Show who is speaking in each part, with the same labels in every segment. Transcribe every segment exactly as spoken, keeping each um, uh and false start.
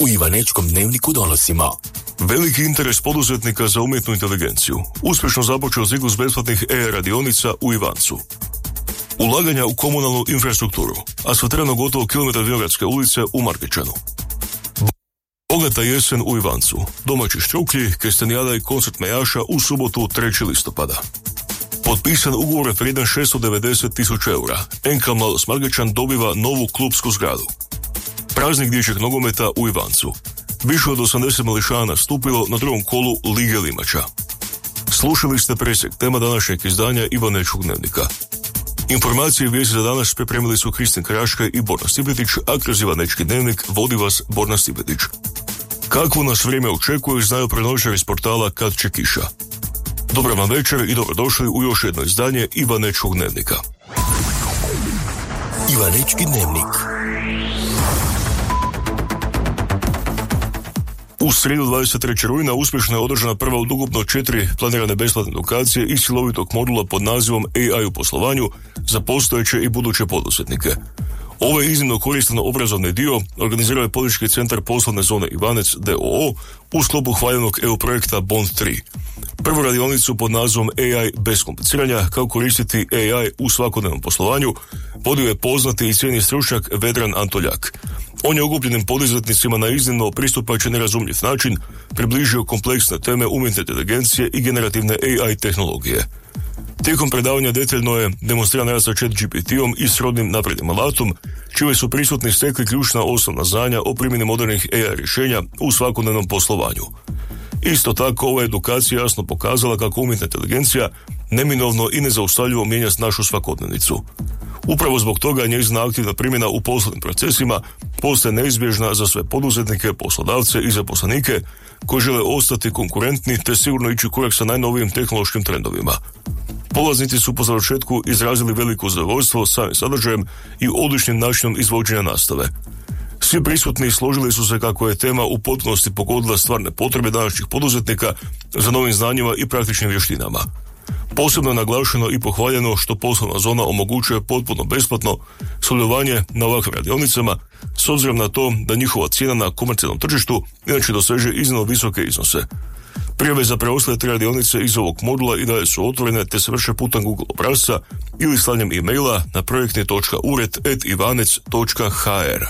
Speaker 1: U Ivanečkom dnevniku donosimo:
Speaker 2: veliki interes poduzetnika za umjetnu inteligenciju. Uspješno započeo ciklus besplatnih E A I radionica u Ivancu. Ulaganja u komunalnu infrastrukturu. Asfaltirano gotovo kilometar Vinogradske ulice u Markećanu. Bogata jesen u Ivancu. Domaći štrukli, kestenijada i koncert mejaša u subotu trećeg listopada. Potpisan ugovor vrijedan šesto devedeset tisuća eura. N K Mladost Markećan dobiva novu klubsku zgradu. Praznik dječjeg nogometa u Ivancu. Više od osamdeset mališana nastupilo na drugom kolu Lige Limača. Slušali ste presjek tema današnjeg izdanja Ivanečkog dnevnika. Informacije i vijesti za danas pripremili su Kristin Kraška i Borna Stipetić, a kroz Ivanečki dnevnik vodi vas Borna Stipetić. Kakvo nas vrijeme očekuje, znaju prenoćari iz portala Kad će kiša. Dobar vam večer i dobrodošli u još jedno izdanje Ivanečkog dnevnika.
Speaker 1: Ivanečki dnevnik.
Speaker 2: U srijedu dvadeset trećeg rujna uspješno je održana prva od ukupno četiri planirane besplatne edukacije iz cjelovitog modula pod nazivom A I u poslovanju za postojeće i buduće poduzetnike. Ovaj iznimno koristan obrazovni dio organizirao je Politički centar poslovne zone Ivanec d o o u sklopu hvaljenog E U projekta Bond tri. Prvu radionicu pod nazivom A I bez kompliciranja, kako koristiti A I u svakodnevnom poslovanju, vodio je poznati i cijenjeni stručnjak Vedran Antoljak. On je okupljenim poduzetnicima na iznimno pristupačan i nerazumljiv način približio kompleksne teme umjetne inteligencije i generativne A I tehnologije. Tijekom predavanja detaljno je demonstriran rad sa Chat G P T-om i srodnim naprednim alatom, čime su prisutni stekli ključna osnovna znanja o primjeni modernih A I rješenja u svakodnevnom poslovanju. Isto tako, ova edukacija jasno pokazala kako umjetna inteligencija neminovno i nezaustavljivo mijenja našu svakodnevnicu. Upravo zbog toga njezina aktivna primjena u poslovnim procesima postaje neizbježna za sve poduzetnike, poslodavce i zaposlenike koji žele ostati konkurentni te sigurno ići korak sa najnovijim tehnološkim trendovima. Polaznici su po završetku izrazili veliko zadovoljstvo samim sadržajem i odličnim načinom izvođenja nastave. Svi prisutni složili su se kako je tema u potpunosti pogodila stvarne potrebe današnjih poduzetnika za novim znanjima i praktičnim vještinama. Posebno je naglašeno i pohvaljeno što poslovna zona omogućuje potpuno besplatno sudjelovanje na ovakvim radionicama, s obzirom na to da njihova cijena na komercijalnom tržištu inače doseže iznimno visoke iznose. Prijave za preostale tri radionice iz ovog modula i dalje su otvorene te se vrše putem Google obrasca ili slanjem e-maila na projektni točka ured at ivanec točka h r.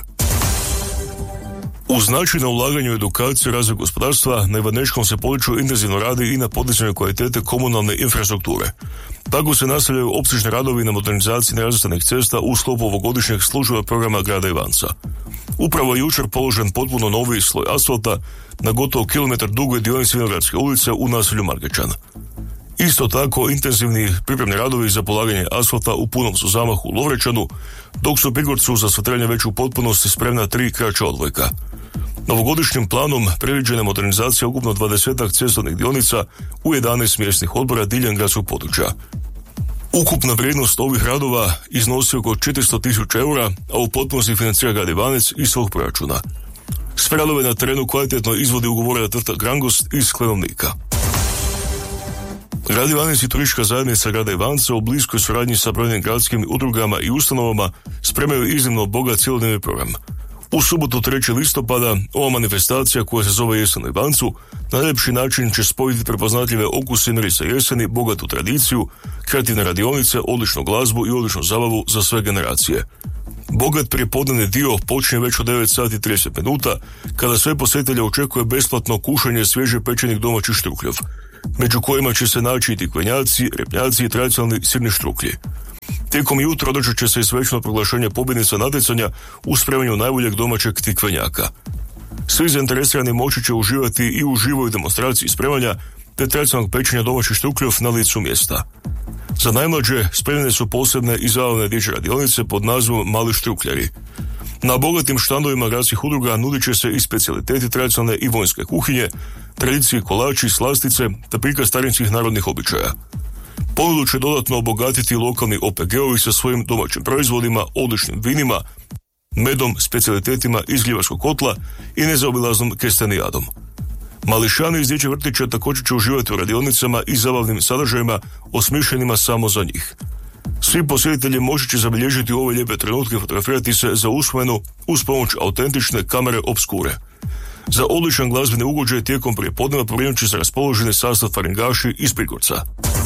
Speaker 2: Uz značajno ulaganje u edukaciju i razvoj gospodarstva, na Ivanečkom se području intenzivno radi i na podizanju kvalitete komunalne infrastrukture. Tako se nastavljaju opsežni radovi na modernizaciji nerazvrstanih cesta u sklopu ovogodišnjeg službenog programa grada Ivanca. Upravo je jučer položen potpuno novi sloj asfalta na gotovo kilometar dugoj dionici Vinogradske ulice u naselju Markećan. Isto tako, intenzivni pripremni radovi za polaganje asfalta u punom su zamahu u Lovrečanu, dok su u Prigorcu za asfaltiranje već u potpunosti spremna tri kraća odvojka. Novogodišnjim planom predviđena je modernizacija ukupno dvadesetak cestovnih dionica u jedanaest mjesnih odbora diljem gradskog područja. Ukupna vrijednost ovih radova iznosi oko četiristo tisuća eura, a u potpunosti financira grad Ivanec iz svog proračuna. Sve radove na terenu kvalitetno izvodi ugovorena tvrtka Grangost iz Klenovnika. Grad Ivanec i turistička zajednica grada Ivanca u bliskoj suradnji sa brojnim gradskim udrugama i ustanovama spremaju iznimno bogat cjelodnevni program. U subotu trećeg listopada ova manifestacija koja se zove Jesen u Ivancu na najljepši način će spojiti prepoznatljive okuse i mirise jeseni, bogatu tradiciju, kreativne radionice, odličnu glazbu i odličnu zabavu za sve generacije. Bogat prijepodnevni dio počinje već od devet sati i trideset minuta, kada sve posjetitelje očekuje besplatno kušanje svježe pečenih domaćih štrukljov, među kojima će se naći i tikvenjaci, repnjaci i tradicionalni sirni štrukli. Tijekom jutra održat će se i svečano proglašenje pobjednica natjecanja u spremanju najboljeg domaćeg tikvenjaka. Svi zainteresirani moći će uživati i u živoj demonstraciji spremanja te tradicionalnog pečenja domaćih štrukljov na licu mjesta. Za najmlađe spremljene su posebne i zabavne dječje radionice pod nazivom Mali štrukljari. Na bogatim štandovima gradskih udruga nudit će se i specijaliteti tradicionalne i vojnske kuhinje, tradicije kolači, slastice te prikaz starinskih narodnih običaja. Ponudu će dodatno obogatiti lokalni O P G-ovi sa svojim domaćim proizvodima, odličnim vinima, medom, specijalitetima iz gljivačkog kotla i nezaobilaznom kestenijadom. Mališani iz dječjeg vrtića također će uživati u radionicama i zabavnim sadržajima osmišljenima samo za njih. Svi posjetitelji moći će zabilježiti ove lijepe trenutke i fotografirati se za uspomenu uz pomoć autentične kamere obskure. Za odličan glazbeni ugođaj tijekom prijepodneva pobrinut će se raspoloženi sastav faringaši iz Prigorca.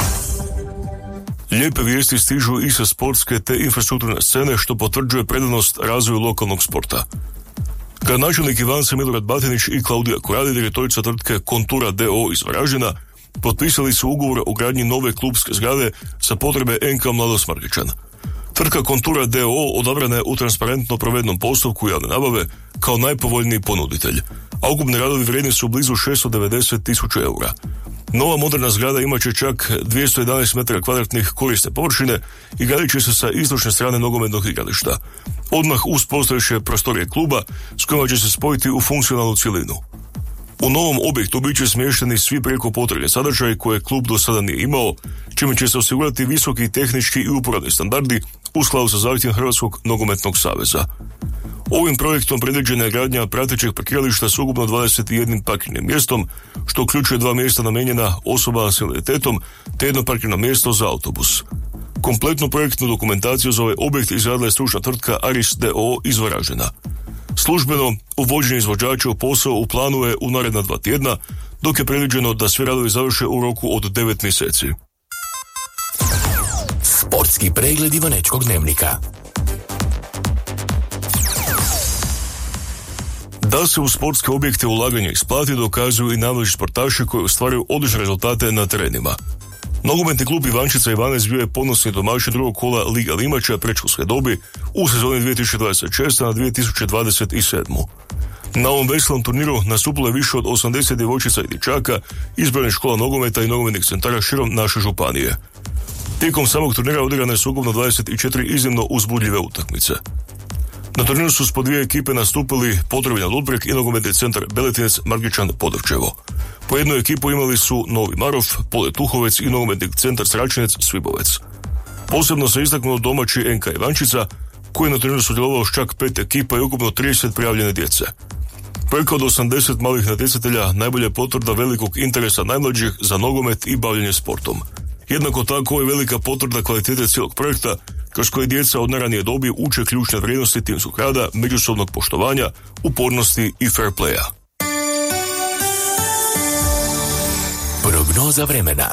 Speaker 2: Lijepe vijesti stižu i sa sportske te infrastrukturne scene, što potvrđuje predanost razvoju lokalnog sporta. Gradonačelnik Ivanca Milorad Batinić i Klaudija Korade, direktorica tvrtke Kontura d o o iz Varaždina, potpisali su ugovor o gradnji nove klubske zgrade za potrebe en ka Mladost Margičan. Tvrtka Kontura d o o odabrana je u transparentno provedenom postupku javne nabave kao najpovoljniji ponuditelj, a ukupni radovi vrijedni su blizu šesto devedeset tisuća eura. Nova moderna zgrada imat će čak dvjesto jedanaest metara kvadratnih korisne površine i gradit će se sa istočne strane nogometnog igrališta, odmah uz postojeće prostorije kluba s kojima će se spojiti u funkcionalnu cjelinu. U novom objektu bit će smješteni svi prijeko potrebni sadržaji koje klub do sada nije imao, čime će se osigurati visoki tehnički i uporabni standardi u skladu sa zahtjevom Hrvatskog nogometnog saveza. Ovim projektom predviđena je gradnja pratećeg parkirališta s ukupno dvadeset jedan parkirnim mjestom, što uključuje dva mjesta namijenjena osobama s invaliditetom te jedno parkirno mjesto za autobus. Kompletnu projektnu dokumentaciju za ovaj objekt izradila je stručna tvrtka Aris d o o iz Varaždina. Službeno, uvođenje izvođača u posao u planu je u naredna dva tjedna, dok je predviđeno da sve radovi završe u roku od devet mjeseci.
Speaker 1: Sportski pregled Ivanečkog dnevnika.
Speaker 2: Da se u sportske objekte ulaganje isplati, dokazuju i najmlađi sportaši koji ostvaruju odlične rezultate na terenima. Nogometni klub Ivančica Ivanec bio je ponosni domaćin drugog kola Liga Limača predškolske dobi u sezoni dvije tisuće dvadeset šeste na dvije tisuće dvadeset sedme. Na ovom veselom turniru nastupilo je više od osamdeset djevojčica i dječaka izbranih škola nogometa i nogometnih centara širom naše županije. Tijekom samog turnira odigrane su ukupno dvadeset četiri iznimno uzbudljive utakmice. Na turniru su s po dvije ekipe nastupili Potrebina Ludbreg i nogometni centar Beletinec Margičan Podovčevo. Po jednu ekipu imali su Novi Marof, Pole Tuhovec i nogometni centar Sračinec Svibovec. Posebno se istaknuo domaći en ka Ivančica, koji je na turniru sudjelovao s čak pet ekipa i ukupno trideset prijavljene djece. Preko od osamdeset malih natjecatelja najbolja je potvrda velikog interesa najmlađih za nogomet i bavljenje sportom. Jednako tako je velika potvrda kvalitete cijelog projekta, kroz koje djeca od najranije dobi uče ključne vrijednosti timskog rada, međusobnog poštovanja, upornosti i fair playa.
Speaker 1: Prognoza vremena.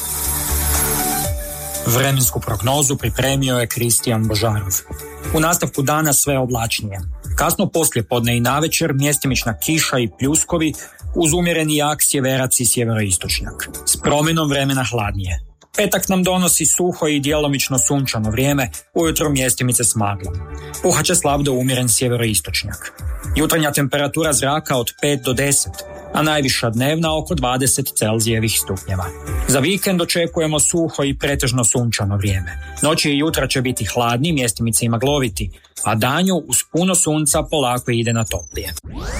Speaker 3: Vremensku prognozu pripremio je Kristijan Božarov. U nastavku dana sve oblačnije. Kasno poslije podne i navečer mjestimična kiša i pljuskovi uz umjereni jak sjeverac i sjeveroistočnjak. S promjenom vremena hladnije. Petak nam donosi suho i djelomično sunčano vrijeme, ujutro mjestimice s maglom. Puhat će slab do umjeren sjeveroistočnjak. Jutarnja temperatura zraka od pet do deset, a najviša dnevna oko dvadeset Celzijevih stupnjeva. Za vikend očekujemo suho i pretežno sunčano vrijeme. Noći i jutra će biti hladni, mjestimice i magloviti, a danju uz puno sunca polako ide na toplije.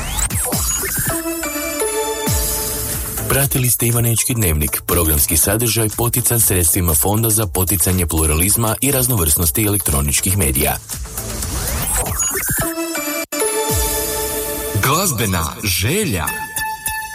Speaker 1: Pratili ste Ivanečki dnevnik, programski sadržaj potican sredstvima Fonda za poticanje pluralizma i raznovrsnosti elektroničkih medija. Glazbena želja.